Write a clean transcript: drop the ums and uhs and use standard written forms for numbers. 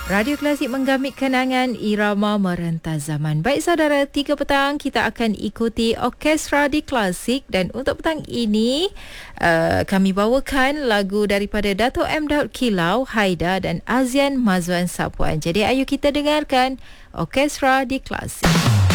Radio Klasik menggamit kenangan irama merentas zaman. Baik saudara, 3 petang kita akan ikuti orkestra di Klasik, dan untuk petang ini kami bawakan lagu daripada Dato' M. Daud Kilau, Haida dan Azian Mazwan Sapuan. Jadi ayo kita dengarkan orkestra di Klasik.